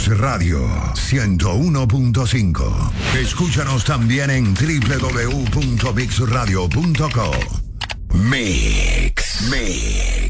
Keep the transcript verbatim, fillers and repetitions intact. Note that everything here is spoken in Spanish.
Mix Radio ciento uno punto cinco. Escúchanos también en doble u doble u doble u punto mix radio punto com. Mix. Mix.